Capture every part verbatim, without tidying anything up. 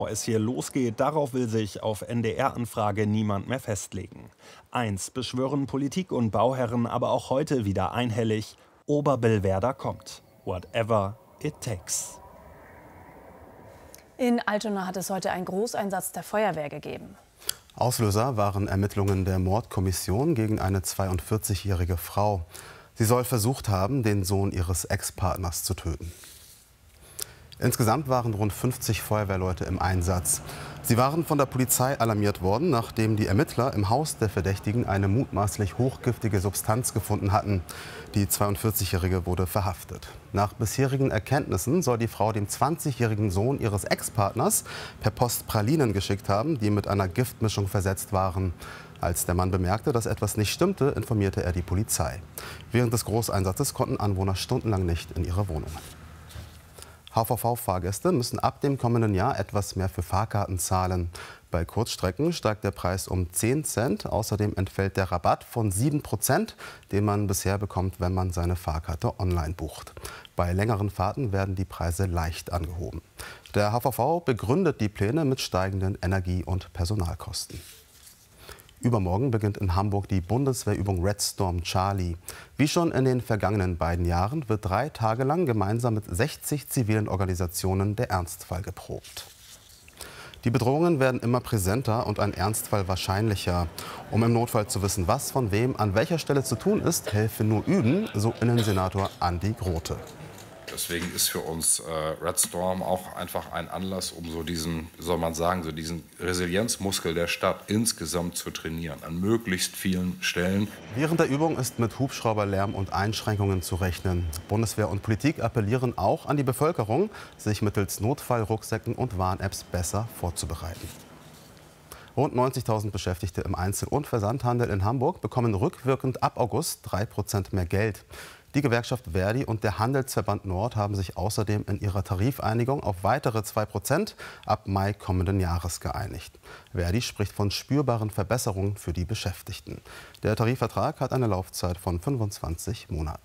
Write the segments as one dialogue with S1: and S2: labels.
S1: Bevor es hier losgeht, darauf will sich auf N D R-Anfrage niemand mehr festlegen. Eins beschwören Politik und Bauherren aber auch heute wieder einhellig: Oberbillwerder kommt. Whatever it takes.
S2: In Altona hat es heute einen Großeinsatz der Feuerwehr gegeben.
S3: Auslöser waren Ermittlungen der Mordkommission gegen eine zweiundvierzigjährige Frau. Sie soll versucht haben, den Sohn ihres Ex-Partners zu töten. Insgesamt waren rund fünfzig Feuerwehrleute im Einsatz. Sie waren von der Polizei alarmiert worden, nachdem die Ermittler im Haus der Verdächtigen eine mutmaßlich hochgiftige Substanz gefunden hatten. Die zweiundvierzigjährige wurde verhaftet. Nach bisherigen Erkenntnissen soll die Frau dem zwanzigjährigen Sohn ihres Ex-Partners per Post Pralinen geschickt haben, die mit einer Giftmischung versetzt waren. Als der Mann bemerkte, dass etwas nicht stimmte, informierte er die Polizei. Während des Großeinsatzes konnten Anwohner stundenlang nicht in ihre Wohnungen. H V V-Fahrgäste müssen ab dem kommenden Jahr etwas mehr für Fahrkarten zahlen. Bei Kurzstrecken steigt der Preis um zehn Cent. Außerdem entfällt der Rabatt von sieben Prozent, den man bisher bekommt, wenn man seine Fahrkarte online bucht. Bei längeren Fahrten werden die Preise leicht angehoben. Der H V V begründet die Pläne mit steigenden Energie- und Personalkosten. Übermorgen beginnt in Hamburg die Bundeswehrübung Red Storm Charlie. Wie schon in den vergangenen beiden Jahren wird drei Tage lang gemeinsam mit sechzig zivilen Organisationen der Ernstfall geprobt. Die Bedrohungen werden immer präsenter und ein Ernstfall wahrscheinlicher. Um im Notfall zu wissen, was von wem an welcher Stelle zu tun ist, helfe nur üben, so Innensenator Andi Grote.
S4: Deswegen ist für uns äh, Red Storm auch einfach ein Anlass, um so diesen, wie soll man sagen, so diesen Resilienzmuskel der Stadt insgesamt zu trainieren, an möglichst vielen Stellen.
S3: Während der Übung ist mit Hubschrauberlärm und Einschränkungen zu rechnen. Bundeswehr und Politik appellieren auch an die Bevölkerung, sich mittels Notfallrucksäcken und Warn-Apps besser vorzubereiten. Rund neunzigtausend Beschäftigte im Einzel- und Versandhandel in Hamburg bekommen rückwirkend ab August drei Prozent mehr Geld. Die Gewerkschaft Verdi und der Handelsverband Nord haben sich außerdem in ihrer Tarifeinigung auf weitere zwei Prozent ab Mai kommenden Jahres geeinigt. Verdi spricht von spürbaren Verbesserungen für die Beschäftigten. Der Tarifvertrag hat eine Laufzeit von fünfundzwanzig Monaten.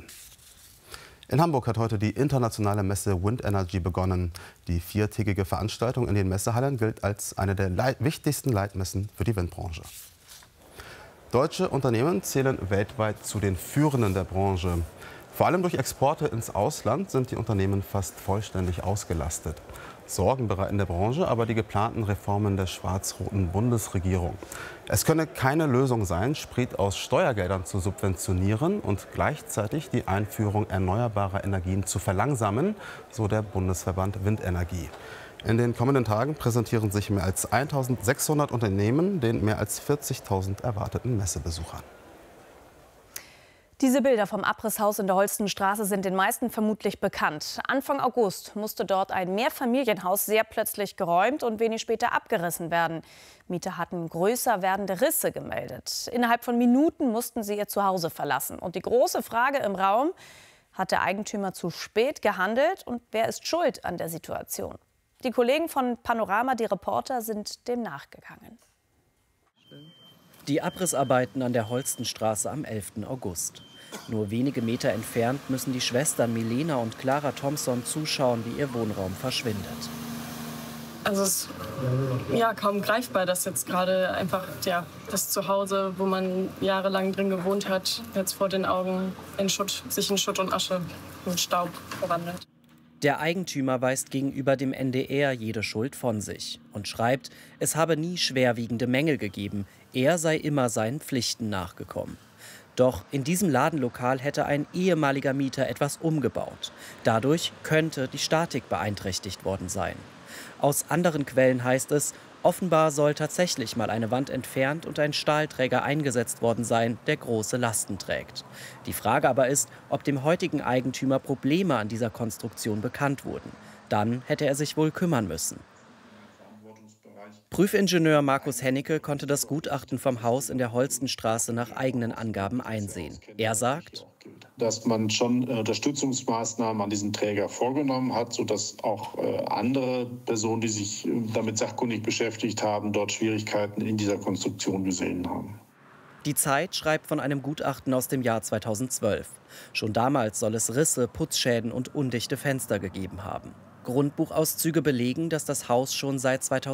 S3: In Hamburg hat heute die internationale Messe Wind Energy begonnen. Die viertägige Veranstaltung in den Messehallen gilt als eine der leit- wichtigsten Leitmessen für die Windbranche. Deutsche Unternehmen zählen weltweit zu den Führenden der Branche. Vor allem durch Exporte ins Ausland sind die Unternehmen fast vollständig ausgelastet. Sorgen bereiten der Branche aber die geplanten Reformen der schwarz-roten Bundesregierung. Es könne keine Lösung sein, Sprit aus Steuergeldern zu subventionieren und gleichzeitig die Einführung erneuerbarer Energien zu verlangsamen, so der Bundesverband Windenergie. In den kommenden Tagen präsentieren sich mehr als eintausendsechshundert Unternehmen den mehr als vierzigtausend erwarteten Messebesuchern.
S2: Diese Bilder vom Abrisshaus in der Holstenstraße sind den meisten vermutlich bekannt. Anfang August musste dort ein Mehrfamilienhaus sehr plötzlich geräumt und wenig später abgerissen werden. Mieter hatten größer werdende Risse gemeldet. Innerhalb von Minuten mussten sie ihr Zuhause verlassen. Und die große Frage im Raum: Hat der Eigentümer zu spät gehandelt und wer ist schuld an der Situation? Die Kollegen von Panorama, die Reporter, sind dem nachgegangen.
S5: Die Abrissarbeiten an der Holstenstraße am elften August. Nur wenige Meter entfernt müssen die Schwestern Milena und Clara Thompson zuschauen, wie ihr Wohnraum verschwindet.
S6: Also es ist ja kaum greifbar, dass jetzt gerade einfach ja, das Zuhause, wo man jahrelang drin gewohnt hat, jetzt vor den Augen in Schutt, sich in Schutt und Asche und Staub verwandelt.
S5: Der Eigentümer weist gegenüber dem N D R jede Schuld von sich und schreibt, es habe nie schwerwiegende Mängel gegeben. Er sei immer seinen Pflichten nachgekommen. Doch in diesem Ladenlokal hätte ein ehemaliger Mieter etwas umgebaut. Dadurch könnte die Statik beeinträchtigt worden sein. Aus anderen Quellen heißt es, offenbar soll tatsächlich mal eine Wand entfernt und ein Stahlträger eingesetzt worden sein, der große Lasten trägt. Die Frage aber ist, ob dem heutigen Eigentümer Probleme an dieser Konstruktion bekannt wurden. Dann hätte er sich wohl kümmern müssen. Prüfingenieur Markus Hennecke konnte das Gutachten vom Haus in der Holstenstraße nach eigenen Angaben einsehen. Er sagt,
S7: dass man schon Unterstützungsmaßnahmen an diesem Träger vorgenommen hat, sodass auch andere Personen, die sich damit sachkundig beschäftigt haben, dort Schwierigkeiten in dieser Konstruktion gesehen haben.
S5: Die Zeit schreibt von einem Gutachten aus dem Jahr zweitausendzwölf. Schon damals soll es Risse, Putzschäden und undichte Fenster gegeben haben. Grundbuchauszüge belegen, dass das Haus schon seit zweitausendfünf